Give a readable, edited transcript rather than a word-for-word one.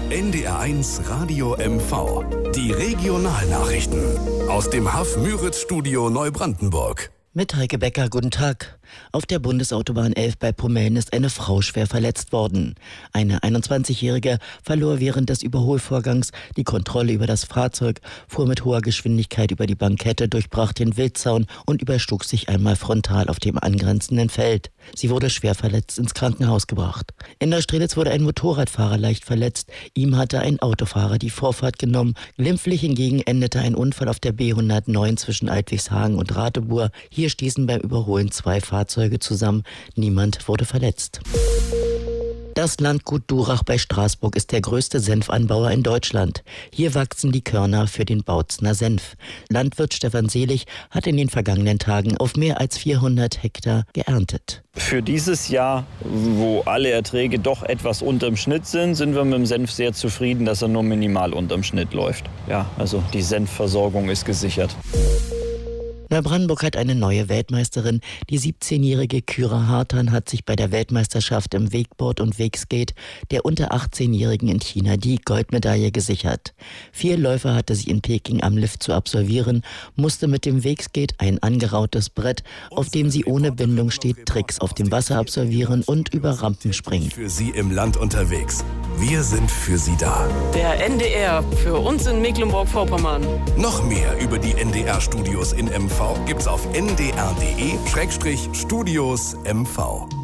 NDR1 Radio MV. Die Regionalnachrichten aus dem Haff-Müritz-Studio Neubrandenburg. Mit Heike Becker, guten Tag. Auf der Bundesautobahn 11 bei Pommeln ist eine Frau schwer verletzt worden. Eine 21-Jährige verlor während des Überholvorgangs die Kontrolle über das Fahrzeug, fuhr mit hoher Geschwindigkeit über die Bankette, durchbrach den Wildzaun und überschlug sich einmal frontal auf dem angrenzenden Feld. Sie wurde schwer verletzt ins Krankenhaus gebracht. In der Strelitz wurde ein Motorradfahrer leicht verletzt. Ihm hatte ein Autofahrer die Vorfahrt genommen. Glimpflich hingegen endete ein Unfall auf der B109 zwischen Altwigshagen und Radeburg. Hier stießen beim Überholen zwei Fahrzeuge zusammen. Niemand wurde verletzt. Das Landgut Durach bei Straßburg ist der größte Senfanbauer in Deutschland. Hier wachsen die Körner für den Bautzener Senf. Landwirt Stefan Selig hat in den vergangenen Tagen auf mehr als 400 Hektar geerntet. Für dieses Jahr, wo alle Erträge doch etwas unterm Schnitt sind wir mit dem Senf sehr zufrieden, dass er nur minimal unterm Schnitt läuft. Ja, also die Senfversorgung ist gesichert. Neubrandenburg hat eine neue Weltmeisterin. Die 17-jährige Kyra Hartan hat sich bei der Weltmeisterschaft im Wakeboard und Wakeskate der unter 18-Jährigen in China die Goldmedaille gesichert. 4 Läufe hatte sie in Peking am Lift zu absolvieren, musste mit dem Wakeskate ein angerautes Brett, auf dem sie ohne Bindung steht, Tricks auf dem Wasser absolvieren und über Rampen springen. Für Sie im Land unterwegs. Wir sind für Sie da. Der NDR für uns in Mecklenburg-Vorpommern. Noch mehr über die NDR-Studios in MV gibt's auf ndr.de/Studios MV.